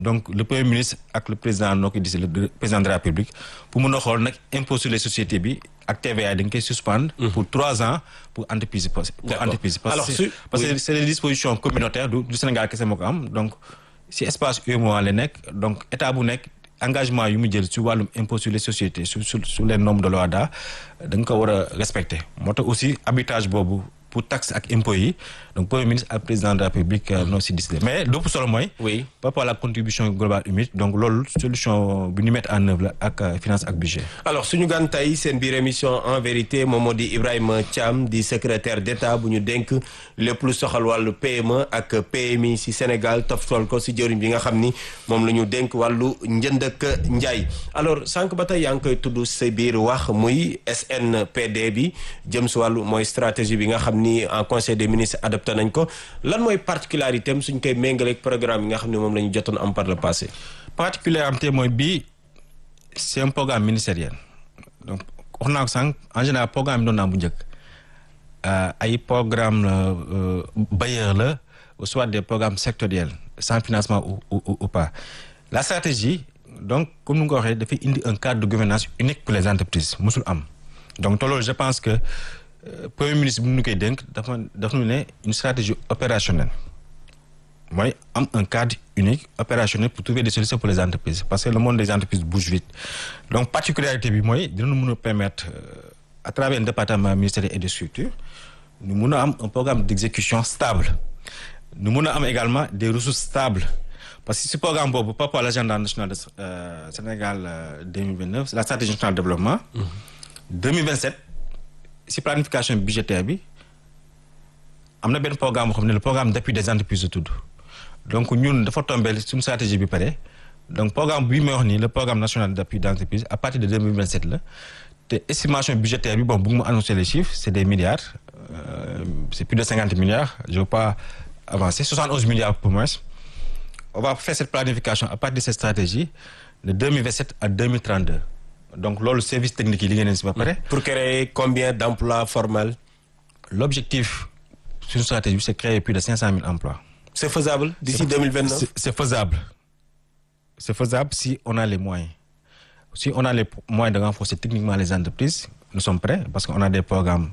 donc le premier ministre ak le président noo koy décidé le président de la République pour mun a xool nag impôt sur les sociétés bi ak TVA dañ koy suspendre. pour 3 ans pour entreprise parce que c'est des dispositions communautaires du Sénégal kese moo ko am donc si espace UEMOA la nekk donc état bu nekk engagement yu mu jël ci wàllum impôt sur les sociétés sur les normes de l'OHADA da nga ko war a respecter moo tax aussi arbitrage boobu. pour taxe ak impôts yi donc premier ministre ak président de la République noo si décidé mais lépp solo mooy. oui par rapport à la contribution globale humide donc loolu solution bi ñu mettre en œuvre la ak finance ak budget. alors suñu gan tey seen biir émission en vérité moom moo di Ibrahima Thiam di secrétaire d'État bu ñu dénk lépp lu soxal wàllu PME ak PMI si Sénégal toftal ko si jëriñ bi nga xam ni moom la ñu dénk wàllu njënd ak njaay alors sànq ba tey yaa ngi koy tudd sa biir wax muy SNPD bi jëm si wàllu mooy stratégie bi nga xam ni en conseil des ministres adopté nañ ko lan mooy particularité am suñ koy méngaleeg programme yi nga xam ne moom la ñu jotoon am par le passé. particularité mooy bii c'est un programme ministériel donc wax naa ko sànq en général programme yi doon naa bu njëkk ay programme bailleur la soit des programmes sectoriels sans financement ou pas la stratégie donc comme nu nga ko waxee dafay indi un cadre de gouvernance unique pour les entreprises musul am donc te loolu je pense que premier ministre bu ñu koy dénk dafa ñu ne une stratégie opérationnelle mooy am un cadre unique opérationnel pour trouver des solutions pour les entreprises parce que le monde des entreprises bouge vite donc particularité bi mooy dinañu mën a permettre à travers un département ministériel et des structures ñu mën a am un programme d'exécution stable ñu mën a am également des ressources stables parce que si programme boobu par rapport à l'agenda national de Sénégal 2029 c'est la stratégie nationale de développement 2027 si planification budgétaire bi am na benn programme boo xam ne le programme d'appui des entreprises de tudd donc ñun dafa tombé suñu stratégie bi pare donc programme bii may wax nii le programme national d'appui des entreprises à partir de 2027 la te estimation budgétaire bi bon bëgg ma annoncer les chiffres c'est des milliards c'est plus de 50 milliards je veux pas avancer 71 milliards pour moins on va faire cette planification à partir de cette stratégie de 2027 à 2032 donc loolu service technique yi liggéey nañ si ba pare. pour créer combien d'emplois formels. l'objectif sur une stratégie c'est créer plus de 500 000 emplois. c'est faisable d'ici 2029. c'est faisable si on a les moyens si on a les moyens de renforcer techniquement les entreprises nous sommes prêts parce qu'on a des programmes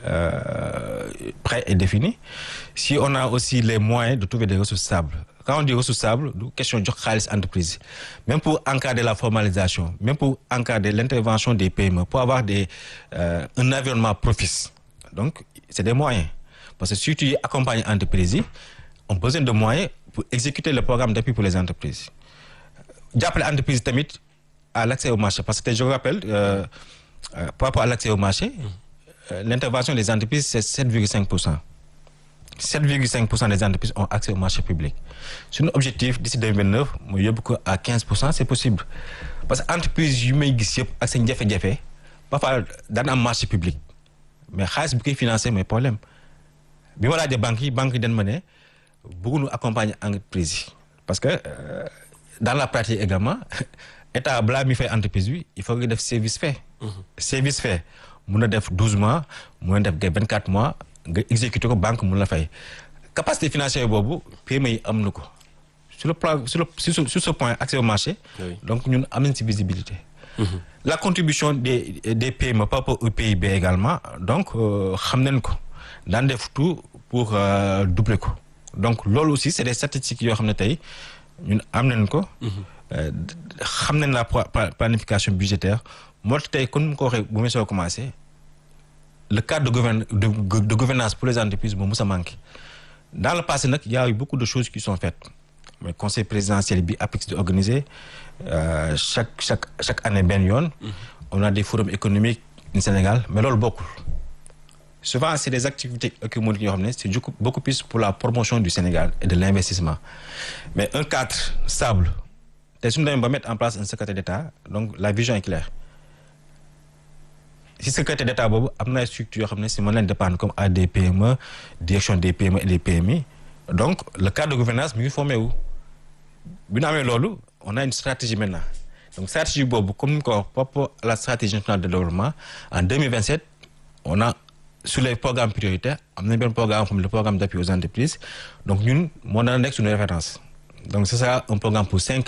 prêts et définis si on a aussi les moyens de trouver des ressources stables. Quand on dit ressources stables, du question jox xaalis entreprise même pour encadrer la formalisation même pour encadrer l'intervention des PME pour avoir un environnement propice donc c'est des moyens parce que si tu accompagnes entreprises yi on a besoin de moyens pour exécuter le programme d'appui pour les entreprises jàppale entreprise tamit à l'accès au marché parce que je vous rappelle par rapport à l'accès au marché l'intervention des entreprises c'est 7,5%. 7,5% des entreprises ont accès au marché public. Suñu objectif d'ici 2029 mooy yóbbu ko à 15% c'est possible parce que entreprise yu may gis yëpp ak seen jafe-jafe parfois daan am marché public mais xaalis bi koy financer mooy problème bi ma laajee banques yi dañ ma ne bëgguñu accompagner entreprise yi parce que dans la pratique également état balaa mi fay entreprise bi il faut que def service fait. service fait mun na def 12 mois mun na def 24 mois. nga exécuter ko banque mun la fay capacité financière boobu PME yi am na ko sur ce point accès au marché. Oui. Donc ñun am nañ ci visibilité. La contribution des PME par rapport au PIB également donc xam nañ ko daan def tout pour doubler ko donc loolu aussi c'est des statistiques yoo xam ne tey ñun am nañ ko. xam nañ la planification budgétaire moo tax tey kon mu ko waxee bu may soo commencé. Le cadre de gouvernance pour les entreprises moom mos a manqué dans le passé nag il y a eu beaucoup de choses qui sont faites mais conseil présidentiel bi APEX di organisé chaque année benn yoon. On a des forums économiques au Sénégal mais loolu bokkul souvent c'est des activités économiques yoo xam ne c'est beaucoup plus pour la promotion du Sénégal et de l'investissement mais un cadre stable te suñu demee ba mettre en place un secrétaire d'État donc la vision est claire. Si secrétaire d'État boobu am na ay structures yoo xam ne si mën leen dépendre comme ADPME direction des PME et des PMI donc le cadre de gouvernance mi ngi formé wu bi ñu amee loolu on a une stratégie maintenant donc stratégie boobu comme ni ko wax par rapport à la stratégie nationale de développement en 2027 on a sur les programmes prioritaires am na benn programme comme le programme d'appui aux entreprises donc ñun moo na nekk suñu référence Donc, c'est ça un programme pour 5